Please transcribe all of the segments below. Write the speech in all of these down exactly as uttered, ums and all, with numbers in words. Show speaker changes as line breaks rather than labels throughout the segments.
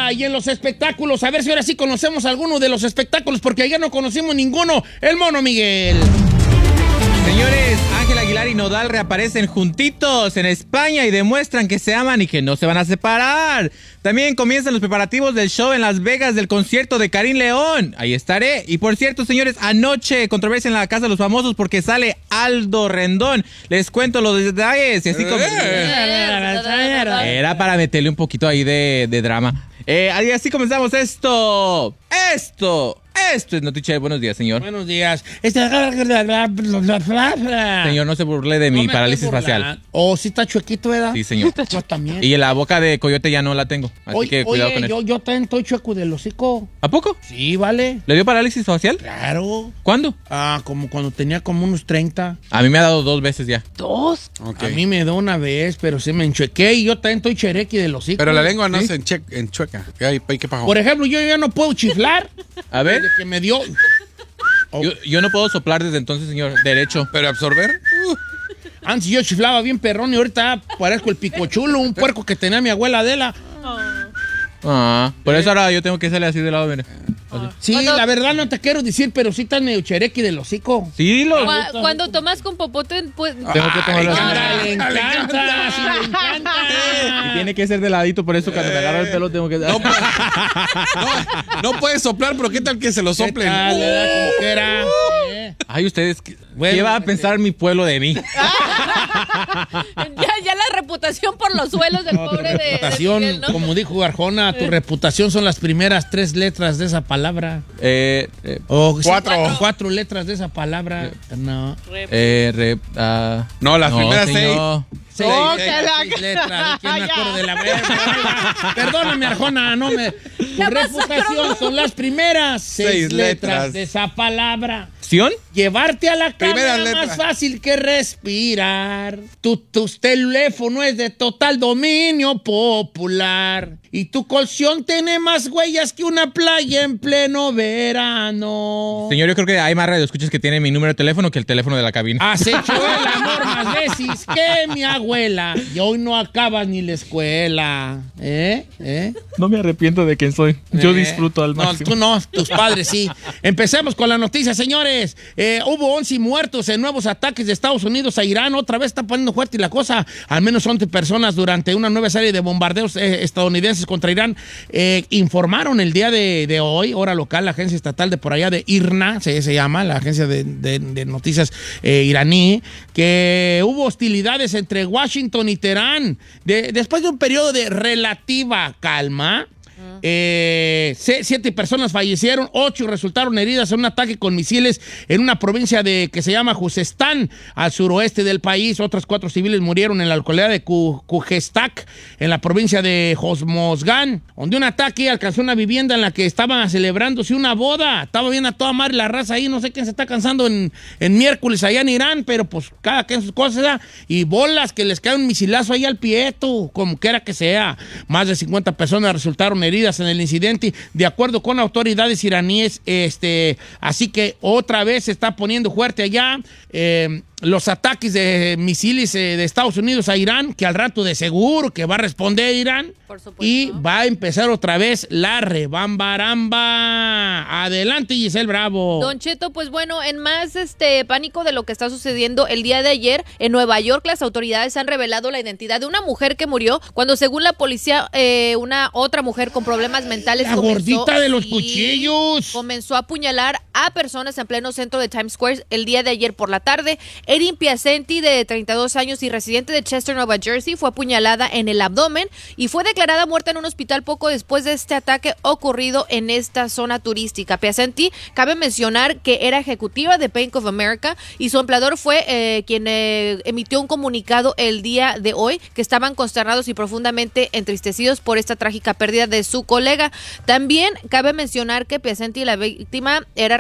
música y en los espectáculos. A ver si ahora sí conocemos alguno de los espectáculos, porque ayer no conocimos ninguno. El Mono Miguel.
Señores, Ángel Aguilar y Nodal reaparecen juntitos en España y demuestran que se aman y que no se van a separar. También comienzan los preparativos del show en Las Vegas del concierto de Karim León. Ahí estaré. Y por cierto, señores, anoche controversia en la Casa de los Famosos porque sale Aldo Rendón. Les cuento los detalles y así como... Era para meterle un poquito ahí de, de drama. Eh, y así comenzamos esto. Esto. Esto es Noticia. Buenos días, señor.
Buenos días. Este...
Señor, no se burle de mi no parálisis facial.
¿O oh, sí está chuequito, verdad?
Sí, señor.
Yo también.
Y la boca de coyote ya no la tengo. Así
oye,
que cuidado
oye,
con
yo,
eso.
Yo también estoy chueco del hocico.
¿A poco?
Sí, vale.
¿Le dio parálisis facial?
Claro.
¿Cuándo?
Ah, como cuando tenía como unos treinta.
A mí me ha dado dos veces ya.
¿Dos? Okay. A mí me dio una vez, pero se me enchuequé y yo también estoy cherequi del hocico.
Pero la lengua no ¿sí? se enche enchueca. ¿Qué, qué pasó?
Por ejemplo, yo ya no puedo chiflar.
A ver.
Desde que me dio...
Oh. Yo, yo no puedo soplar desde entonces, señor. Derecho.
¿Pero absorber? Uh.
Antes yo chiflaba bien perrón y ahorita parezco el picochulo, un puerco que tenía mi abuela Adela.
Oh. Ah, por eso ahora yo tengo que salir así de lado, mire.
Ah. Sí, ¿cuándo? La verdad no te quiero decir, pero sí estás medio cherequi del hocico.
Sí, dilo.
Cu cuando tomas con popote, pues...
Tengo que tomarlo así.
Le encanta, sí, le encanta.
Y tiene que ser de ladito, por eso cuando eh, me agarro el pelo tengo que...
No, no, no puedes soplar, pero ¿qué tal que se lo soplen?
¿Qué tal, uh, como que era?
Eh. Ay, ustedes, ¿qué, bueno, ¿qué va a pensar este... mi pueblo de mí?
ya, ya la reputación por los suelos del no, pobre de,
reputación,
de Miguel, ¿no?
Como dijo Arjona, tu reputación son las primeras tres letras de esa palabra.
Eh, eh
oh,
cuatro.
Sí, cuatro. Cuatro letras de esa palabra. Eh,
no. Eh, re, uh,
no, las
no,
primeras
seis. Seis,
oh,
seis, seis letras. ¿Quién me acuerdo de la verdad? Perdóname, Arjona, no me. Tu reputación son las primeras seis, seis letras. letras de esa palabra.
¿Sion?
Llevarte a la cama es más fácil que respirar. Tu, tu teléfono es de total dominio popular. Y tu colchón tiene más huellas que una playa en pleno verano.
Señor, yo creo que hay más radioescuchas que tienen mi número de teléfono que el teléfono de la cabina.
Has hecho el amor más veces que mi abuela. Y hoy no acabas ni la escuela. ¿Eh? ¿Eh?
No me arrepiento de quién soy. Yo ¿Eh? disfruto al máximo.
No, tú no, tus padres sí. Empecemos con la noticia, señores. Eh, hubo once muertos en nuevos ataques de Estados Unidos a Irán. Otra vez está poniendo fuerte la cosa. Al menos once personas durante una nueva serie de bombardeos eh, estadounidenses contra Irán. Eh, informaron el día de, de hoy, hora local, la agencia estatal de por allá de I R N A, se, se llama, la agencia de, de, de noticias eh, iraní, que hubo hostilidades entre Washington y Teherán. De, después de un periodo de relativa calma, Eh, siete personas fallecieron, ocho resultaron heridas en un ataque con misiles en una provincia de que se llama Juzestán, al suroeste del país. Otras cuatro civiles murieron en la localidad de Kujestak, en la provincia de Hormozgan, donde un ataque alcanzó una vivienda en la que estaban celebrándose una boda. Estaba bien a toda madre la raza ahí, no sé quién se está cansando en, en miércoles allá en Irán, pero pues cada quien sus cosas, ¿verdad? Y bolas que les cae un misilazo ahí al pieto, como quiera que sea. Más de cincuenta personas resultaron heridas en el incidente, de acuerdo con autoridades iraníes. Este, así que otra vez se está poniendo fuerte allá eh, los ataques de misiles eh, de Estados Unidos a Irán, que al rato de seguro que va a responder Irán.
Por supuesto.
Y va a empezar otra vez la rebambaramba. Adelante, Giselle Bravo.
Don Cheto, pues bueno, en más este pánico de lo que está sucediendo el día de ayer, en Nueva York las autoridades han revelado la identidad de una mujer que murió cuando, según la policía, eh, una otra mujer con problemas mentales
la
comenzó,
gordita de los
sí,
cuchillos
comenzó a apuñalar a personas en pleno centro de Times Square el día de ayer por la tarde. Erin Piacenti, de treinta y dos años y residente de Chester, Nueva Jersey, fue apuñalada en el abdomen y fue declarada muerta en un hospital poco después de este ataque ocurrido en esta zona turística. Piacenti, cabe mencionar que era ejecutiva de Bank of America y su empleador fue eh, quien eh, emitió un comunicado el día de hoy, que estaban consternados y profundamente entristecidos por esta trágica pérdida de su colega. También cabe mencionar que Piacenti, la víctima, era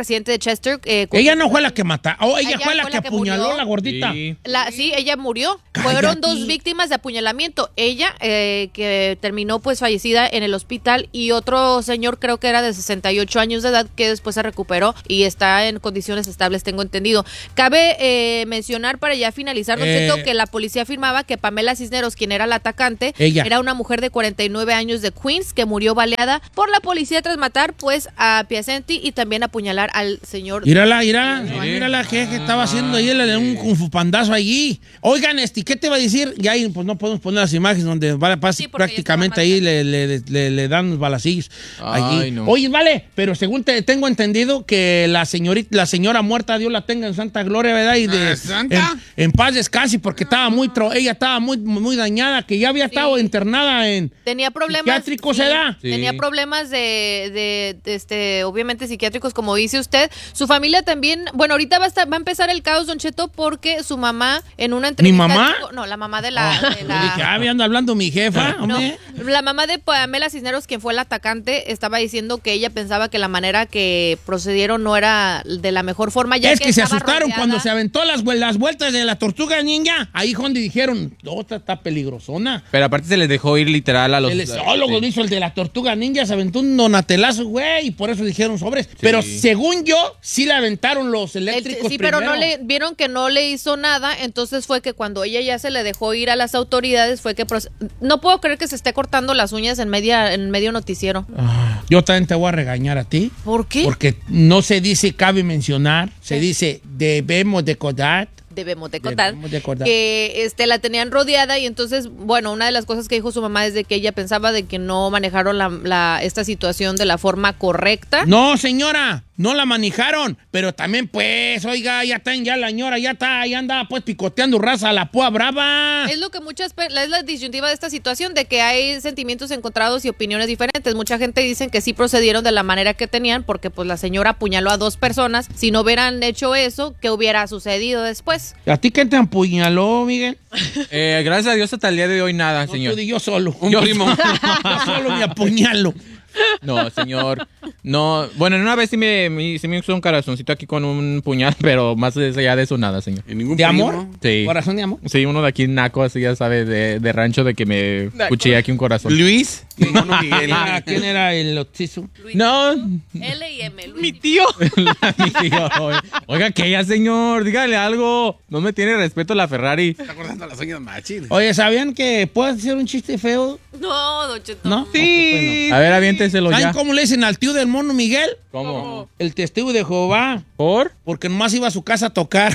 residente de Chester. Eh,
ella no fue la que mató. Oh, ella,
Ella
fue la
fue
que
la que
apuñaló
murió.
la gordita.
Sí.
La, sí, ella murió.
Cállate.
Fueron dos víctimas de apuñalamiento. Ella, eh, que terminó pues fallecida en el hospital, y otro señor, creo que era de sesenta y ocho años de edad, que después se recuperó y está en condiciones estables, tengo entendido. Cabe eh, mencionar, para ya finalizar, Don
Eh.
Cheto, que la policía afirmaba que Pamela Cisneros, quien era la atacante,
Ella.
era una mujer de cuarenta y nueve años de Queens que murió baleada por la policía tras matar pues a Piacenti y también apuñalar al señor.
Mírala, mírala, mírala que, que estaba haciendo ahí el- un kung fu pandazo allí. Oigan, este, ¿qué te iba a decir? Ya ahí, pues no podemos poner las imágenes donde vale, pasa,
Sí, porque ya
prácticamente
está
ahí le, le, le, le dan los balacillos allí.
Ay, no.
Oye, vale, pero según te, tengo entendido que la señorita, la señora muerta, Dios la tenga en santa gloria, ¿verdad? Y de,
Ah, ¿santa?
En, en paz descanse, porque estaba muy, tro- ella estaba muy, muy dañada, que ya había estado internada en
Tenía problemas.
psiquiátrico, ¿se da?
Sí.
Tenía problemas de, de, de, este, obviamente psiquiátricos, como dice usted. Su familia también, bueno, ahorita va a, estar- va a empezar el caos, Don Cheto, porque su mamá en una entrevista.
mamá?
dijo- no, la mamá de la.
Ah,
de
yo
la-
dije, ah, me anda hablando mi jefa,
no,
hombre.
la mamá de Pamela Cisneros, quien fue el atacante, estaba diciendo que ella pensaba que la manera que procedieron no era de la mejor forma. Ya
Es que se
estaba
asustaron
rodeada.
cuando se aventó las, vuel- las vueltas de la tortuga ninja. Ahí donde dijeron, no, esta está peligrosona.
Pero aparte se les dejó ir literal a los...
El zoólogo
Sí.
hizo el de la tortuga ninja, se aventó un donatelazo, güey, y por eso dijeron sobres. Pero según yo, sí le aventaron los
El-
eléctricos
sí, pero
primero.
no le vieron que no le hizo nada, entonces fue que cuando ella ya se le dejó ir a las autoridades fue que proce- no puedo creer que se esté cortando las uñas en media en medio noticiero.
Yo también te voy a regañar a ti.
¿Por qué?
Porque no se dice cabe mencionar, se dice debemos de codar.
Debemos de contar
Debemos de acordar.
que este la tenían rodeada, y entonces, bueno, una de las cosas que dijo su mamá es de que ella pensaba de que no manejaron la, la- esta situación de la forma correcta.
No, señora, no la manejaron, pero también, pues, oiga, ya está, ya la señora, ya está, ya anda, pues, picoteando raza a la púa brava.
Es lo que muchas pe- es la disyuntiva de esta situación, de que hay sentimientos encontrados y opiniones diferentes. Mucha gente dice que sí procedieron de la manera que tenían, porque pues la señora apuñaló a dos personas. Si no hubieran hecho eso, ¿qué hubiera sucedido después?
¿A ti quién te apuñaló, Miguel?
Eh, gracias a Dios hasta el día de hoy nada,
No,
señor.
tú di yo solo.
Un
yo
primo.
yo solo me apuñalo.
No, señor. No, bueno, en una vez sí me, me- sí me hizo un corazoncito aquí con un puñal, pero más allá de eso nada, señor.
¿En ningún
¿De
primo?
amor?
Sí.
¿Corazón de amor?
Sí, uno de aquí naco, así ya sabe, de, de rancho, de que me cuchilla aquí un corazón.
Luis. Mi hermano Miguel.
¿Quién era, quién era el otizo?
No,
L y M, Luis.
mi tío. Mi tío. Oiga, que ya, señor, dígale algo. No me tiene respeto la Ferrari.
Está acordando las uñas machín.
Oye, ¿sabían que puedes hacer un chiste feo?
No, Don Cheto.
¿No?
Sí. A ver, aviénteselo
¿Saben
ya.
cómo le dicen al tío del mono Miguel?
¿Cómo?
El testigo de Jehová.
¿Por?
Porque nomás iba a su casa a tocar.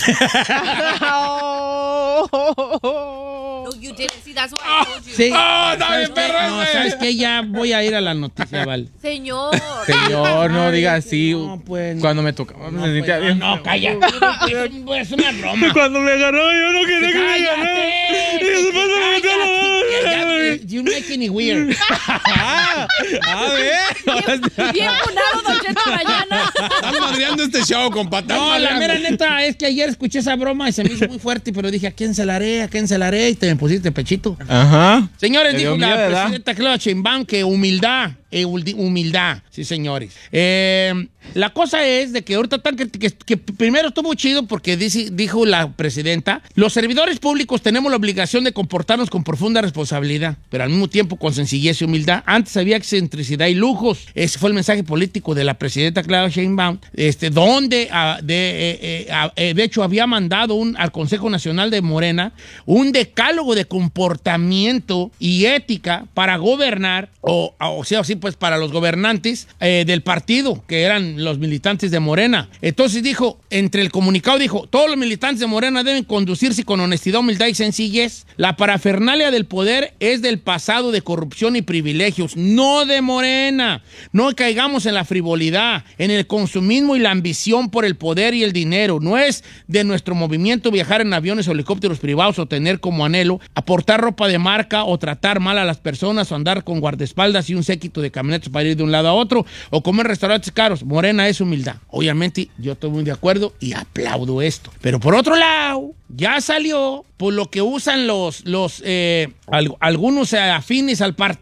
No, you didn't. See, that's why I told you.
Sí.
¡Oh, está
¿Sabes
bien,
qué?
perro
No,
ese!
¿sabes qué? Ya voy a ir a la noticia, vale.
Señor.
Señor, no diga así.
No, pues, no.
Cuando me tocaba, me sentía
No,
bien.
no, calla. Es una broma.
Cuando me agarró, yo no quería que me
¡Cállate! ¡Cállate! You make it weird.
Ah, a ver.
Bien punado, Don Cheto, mañana.
Están madreando este show, compa. están
No, la
madreando.
mera neta es que ayer escuché esa broma y se me hizo muy fuerte, pero dije, ¿a quién se la haré? ¿A quién se la haré? Y te me pusiste pechito.
Ajá.
Señores,
Te
dijo
dio
la
miedo, ¿verdad?
presidenta Claudia Sheinbaum que humildad, eh, humildi- humildad, sí, señores. Eh, la cosa es de que ahorita están que, que- que primero estuvo chido porque dice- dijo la presidenta, los servidores públicos tenemos la obligación de comportarnos con profunda responsabilidad, pero al mismo tiempo con sencillez y humildad. Antes había excentricidad y lujos. Ese fue el mensaje político de la presidenta Claudia Sheinbaum, este, donde ah, de, eh, eh, ah, eh, de hecho había mandado un, al Consejo Nacional de Morena un decálogo de comportamiento y ética para gobernar, o, o sea, así pues para los gobernantes eh, del partido, que eran los militantes de Morena. Entonces dijo, entre el comunicado dijo, todos los militantes de Morena deben conducirse con honestidad, humildad y sencillez. La parafernalia del poder es del pasado de corrupción y privilegios, no de Morena. No caigamos en la frivolidad, en el consumismo y la ambición por el poder y el dinero. No es de nuestro movimiento viajar en aviones o helicópteros privados o tener como anhelo aportar ropa de marca o tratar mal a las personas o andar con guardaespaldas y un séquito de camionetas para ir de un lado a otro o comer restaurantes caros. Morena es humildad. Obviamente yo estoy muy de acuerdo y aplaudo esto. Pero por otro lado, ya salió por lo que usan los, los eh, al- algunos eh, afines al partido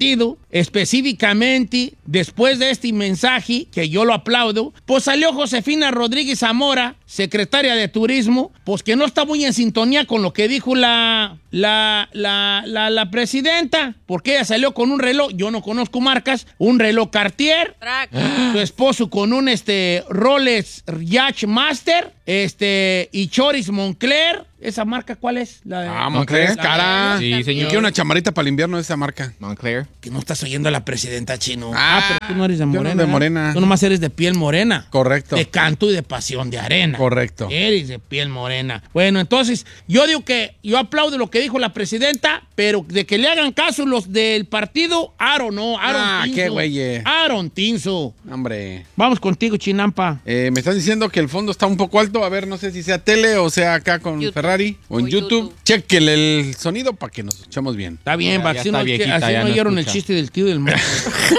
específicamente después de este mensaje, que yo lo aplaudo, pues salió Josefina Rodríguez Zamora, secretaria de Turismo, pues que no está muy en sintonía con lo que dijo la, la, la, la, la presidenta, porque ella salió con un reloj, yo no conozco marcas, un reloj Cartier, su esposo con un este, Rolex Yacht Master, este, y Choris Moncler. ¿Esa marca cuál es? La de,
ah, Moncler es cara.
Sí, señor.
Yo quiero una chamarrita para el invierno de esa marca.
Moncler.
Que no estás oyendo a la presidenta, Chino.
Ah,
Ah, pero tú no eres de
yo no
morena.
de morena.
Tú nomás eres de piel morena.
Correcto.
De canto y de pasión de arena.
Correcto.
Eres de piel morena. Bueno, entonces, yo digo que yo aplaudo lo que dijo la presidenta, pero de que le hagan caso los del partido, Aaron no, Aaron
Ah,
Tinso.
qué güey.
Aaron Tinso.
Hombre.
Vamos contigo, Chinampa.
Eh, me estás diciendo que el fondo está un poco alto. A ver, no sé si sea tele o sea acá con
YouTube.
Ferrari o en
O
YouTube.
YouTube.
Chequele el sonido para que nos escuchemos bien.
Está bien,
Ya,
va,
ya
así
está
no,
viejita,
así
ya
no
no
oyeron el
escucha.
chiste del tío del mundo.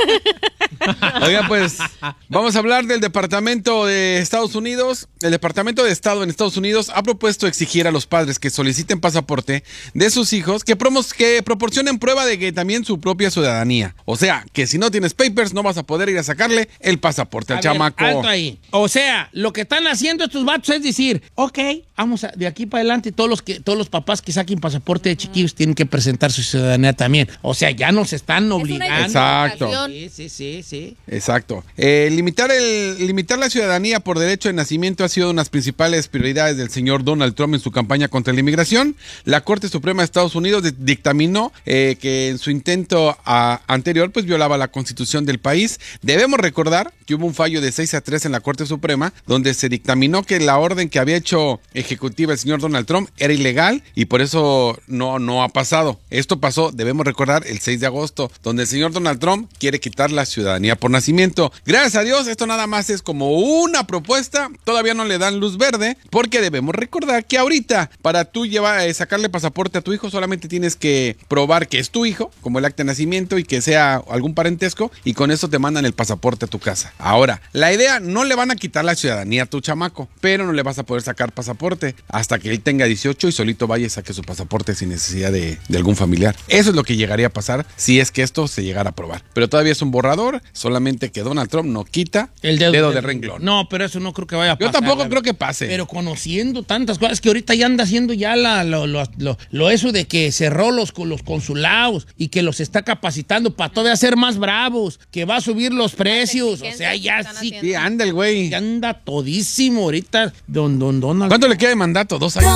Oiga, pues, vamos a hablar del Departamento de Estados Unidos. El Departamento de Estado en Estados Unidos ha propuesto exigir a los padres que soliciten pasaporte de sus hijos que, promos, que proporcionen prueba de que también su propia ciudadanía. O sea, que si no tienes papers no vas a poder ir a sacarle el pasaporte al
A ver,
chamaco.
alto ahí. O sea, lo que están haciendo estos vatos es decir, ok, vamos a, de aquí para adelante, todos los que todos los papás que saquen pasaporte de chiquillos tienen que presentar su ciudadanía también. O sea, ya nos están obligando.
Exacto.
Sí, sí, sí, sí.
Exacto. Eh, limitar, el, limitar la ciudadanía por derecho de nacimiento ha sido una de las principales prioridades del señor Donald Trump en su campaña contra la inmigración. La Corte Suprema de Estados Unidos de- dictaminó eh, que en su intento a- anterior pues violaba la Constitución del país. Debemos recordar que hubo un fallo de seis a tres en la Corte Suprema donde se dictaminó que la orden que había hecho ejecutiva el señor Donald Trump era ilegal y por eso no, no ha pasado. Esto pasó, debemos recordar, el seis de agosto, donde el señor Donald Trump quiere quitar la ciudadanía por nacimiento. Gracias a Dios, esto nada más es como una propuesta, todavía no le dan luz verde, porque debemos recordar que ahorita, para tú llevar, eh, sacarle pasaporte a tu hijo, solamente tienes que probar que es tu hijo, como el acta de nacimiento y que sea algún parentesco, y con eso te mandan el pasaporte a tu casa. Ahora, la idea, no le van a quitar la ciudadanía a tu chamaco, pero no le vas a poder sacar pasaporte hasta que él tenga dieciocho y solito vaya y saque su pasaporte sin necesidad de, de algún familiar. Eso es lo que llegaría a pasar si es que esto se llegara a aprobar. Pero todavía es un borrador, solamente que Donald Trump no quita
El dedo,
dedo
del-
de renglón.
No, pero eso no creo que vaya a
Yo
pasar.
tampoco
la
creo
verdad.
que pase.
Pero conociendo tantas cosas, que ahorita ya anda haciendo ya la, lo, lo, lo, lo eso de que cerró los, los consulados y que los está capacitando para todavía ser más bravos, que va a subir los precios. O sea, ya
Están
sí,
haciendo.
Sí, anda el güey.
que anda todísimo ahorita don, don Donald.
¿Cuánto le queda de mandato? ¿Dos años?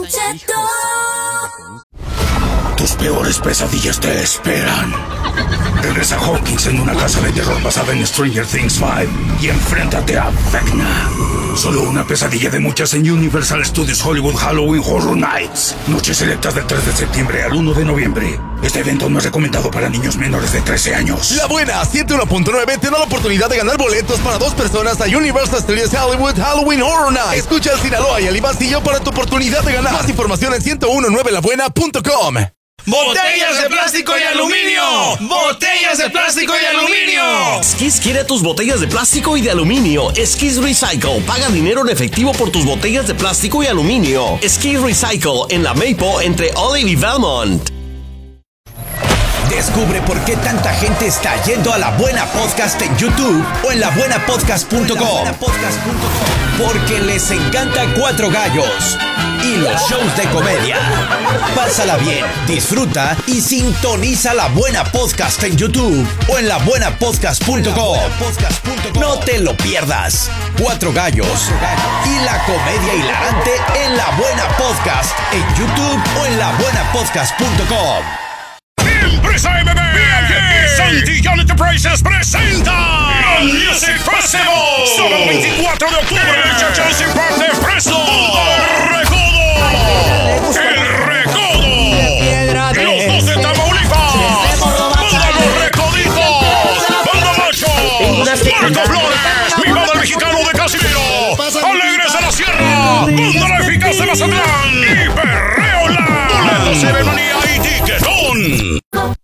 Tus peores pesadillas te esperan. Regresa Hawkins en una casa de terror basada en Stranger Things cinco y enfréntate a Vecna. Solo una pesadilla de muchas en Universal Studios Hollywood Halloween Horror Nights. Noches selectas del tres de septiembre al uno de noviembre. Este evento no es recomendado para niños menores de trece años.
La buena ciento uno punto nueve te da la oportunidad de ganar boletos para dos personas a Universal Studios Hollywood Halloween Horror Nights. Escucha al Sinaloa y al Ibastillo para tu oportunidad de ganar. Más información en ciento nueve la buena punto com.
¡Botellas de plástico y aluminio! ¡Botellas de plástico y aluminio!
Skis quiere tus botellas de plástico y de aluminio. Skis Recycle. Paga dinero en efectivo por tus botellas de plástico y aluminio. Skis Recycle en la Maple entre Olive y Valmont.
Descubre por qué tanta gente está yendo a La Buena Podcast en YouTube o en la buena podcast punto com. Porque les encanta Cuatro Gallos y los shows de comedia. Pásala bien, disfruta y sintoniza La Buena Podcast en YouTube o en la buena podcast punto com. No te lo pierdas. Cuatro Gallos y la comedia hilarante en La Buena Podcast en YouTube o en la buena podcast punto com.
Empresa M B y Santillán Enterprises presenta el Music Festival. Sábado veinticuatro de octubre, Chelsea Park de Fresno. El Recodo. El Recodo. Los dos de Tamaulipas. Todos los recoditos. Banda Macho. Marco Flores. Mi banda el mexicano de Casimiro. Alegres de la Sierra. Banda la eficaz de Mazatlán. Y Perreola. Boletos, Ceremonia y Tiquetón.
Todos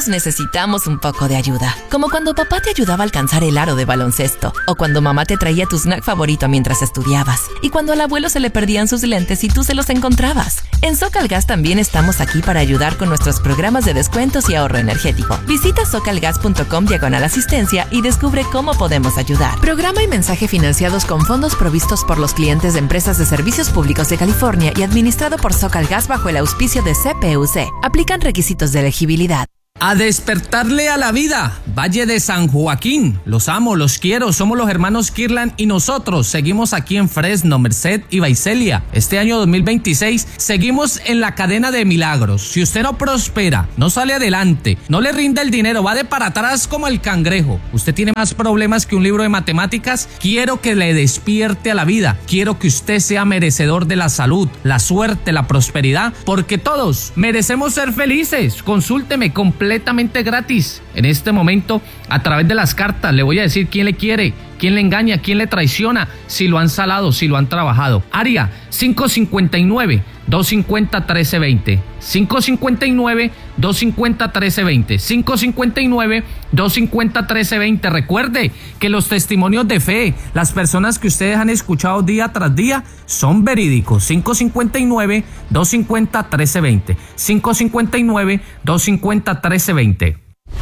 Todos necesitamos un poco de ayuda, como cuando papá te ayudaba a alcanzar el aro de baloncesto, o cuando mamá te traía tu snack favorito mientras estudiabas, y cuando al abuelo se le perdían sus lentes y tú se los encontrabas. En Socalgas también estamos aquí para ayudar con nuestros programas de descuentos y ahorro energético. Visita socalgas punto com diagonal asistencia y descubre cómo podemos ayudar. Programa y mensaje financiados con fondos provistos por los clientes de empresas de servicios públicos de California y administrado por Socalgas bajo el auspicio de C P U C. Aplican requisitos de elegibilidad.
A despertarle a la vida, Valle de San Joaquín. Los amo, los quiero, somos los hermanos Kirlan y nosotros seguimos aquí en Fresno, Merced y Visalia. Este año dos mil veintiséis seguimos en la cadena de milagros. Si usted no prospera, no sale adelante, no le rinde el dinero, va de para atrás como el cangrejo, usted tiene más problemas que un libro de matemáticas, quiero que le despierte a la vida. Quiero que usted sea merecedor de la salud, la suerte, la prosperidad, porque todos merecemos ser felices. Consúlteme completamente completamente gratis. En este momento, a través de las cartas, le voy a decir quién le quiere, quién le engaña, quién le traiciona, si lo han salado, si lo han trabajado. Área cinco cinco nueve, dos cinco cero, uno tres dos cero. cinco cinco nueve, dos cinco cero, uno tres dos cero. cinco cinco nueve, dos cinco cero, uno tres dos cero. Recuerde que los testimonios de fe, las personas que ustedes han escuchado día tras día, son verídicos. cinco cinco nueve, dos cinco cero, uno tres dos cero. cinco cinco nueve, dos cinco cero, uno tres dos cero.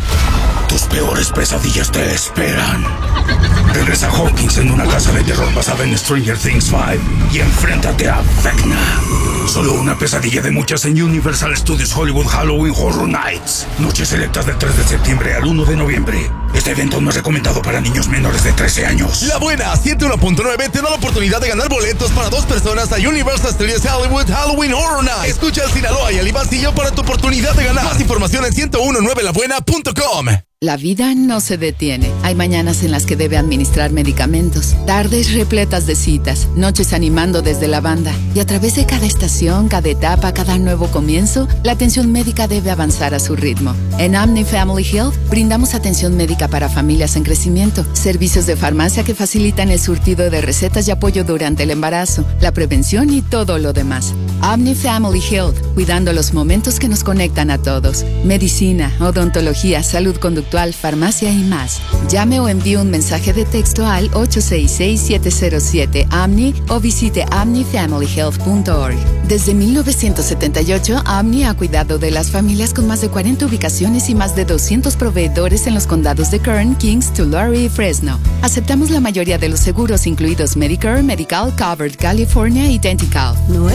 Tus peores pesadillas te esperan. Regresa a Hawkins en una casa de terror basada en Stranger Things cinco y enfréntate a Vecna. Solo una pesadilla de muchas en Universal Studios Hollywood Halloween Horror Nights. Noches selectas del tres de septiembre al uno de noviembre. Este evento no es recomendado para niños menores de trece años.
La Buena ciento uno punto nueve te da la oportunidad de ganar boletos para dos personas a Universal Studios Hollywood Halloween Horror Nights. Escucha al Sinaloa y al Ibancillo para tu oportunidad de ganar. Más información en ciento diecinueve la buena punto com.
La vida no se detiene. Hay mañanas en las que debe administrar medicamentos, tardes repletas de citas, noches animando desde la banda. Y a través de cada estación, cada etapa, cada nuevo comienzo, la atención médica debe avanzar a su ritmo. En Omni Family Health brindamos atención médica para familias en crecimiento, servicios de farmacia que facilitan el surtido de recetas y apoyo durante el embarazo, la prevención y todo lo demás. Omni Family Health, cuidando los momentos que nos conectan a todos. Medicina, odontología, salud conductual, farmacia y más. Llame o envíe un mensaje de texto al ocho seis seis, siete cero siete, O M N I o visite omni family health punto org. Desde mil novecientos setenta y ocho, Omni ha cuidado de las familias con más de cuarenta ubicaciones y más de doscientos proveedores en los condados de Kern, Kings, Tulare y Fresno. Aceptamos la mayoría de los seguros, incluidos Medicare, Medical, Covered, California y Dentical.